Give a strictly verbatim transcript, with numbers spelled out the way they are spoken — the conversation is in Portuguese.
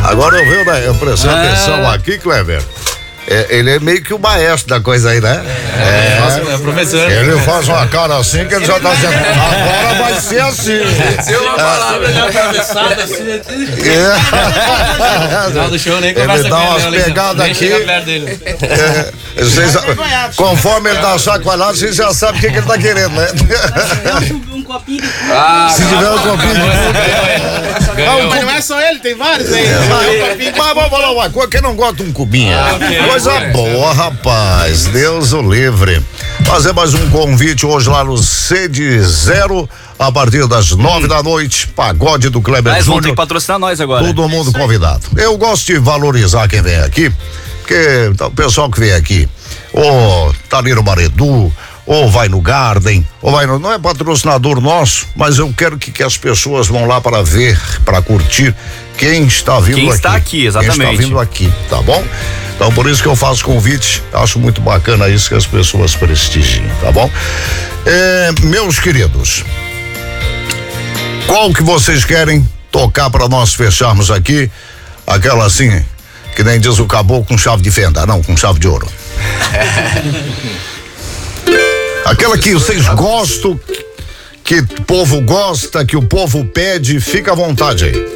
Agora eu venho da prestando Ah. atenção aqui, Kleber. É, ele é meio que o maestro da coisa aí, né? É, é, é professor. Ele faz uma cara assim que ele já tá dizendo, agora vai ser assim. Se uma palavra já atravessada assim, É. final do show nem Ele conversa dá com umas ele, pegadas nem aqui. chega perto dele. É, vocês, conforme ele dá chacoalhada, vocês já sabem o que, que ele tá querendo, né? Um copinho de Ah, Se tiver um copinho de ganhou. Mas não é só ele, tem vários aí. Mas vamos falar uma coisa, quem não gosta de um cubinho? Ah, ok. Coisa boa, rapaz. Deus o livre. Fazer mais um convite hoje lá no Sede Zero, a partir das nove da noite. Pagode do Kleber Mas vão ter Júnior. que patrocinar nós agora. Todo mundo convidado. Eu gosto de valorizar quem vem aqui, porque o pessoal que vem aqui, ou tá ali no Maredu, ou vai no Garden, ou vai no, não é patrocinador nosso, mas eu quero que, que as pessoas vão lá para ver, para curtir quem está vindo aqui. Quem está aqui, exatamente. Quem está vindo aqui, tá bom? Então por isso que eu faço convite, acho muito bacana isso que as pessoas prestigiem, tá bom? É, meus queridos, qual que vocês querem tocar para nós fecharmos aqui? Aquela assim, que nem diz o caboclo, com chave de fenda, não, com chave de ouro. Aquela que vocês gostam, que o povo gosta, que o povo pede, fica à vontade aí.